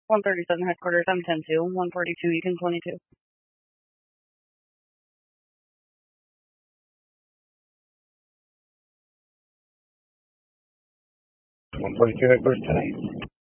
137 headquarters, I'm 10-2. 142, you can 22. 142 headquarters tonight.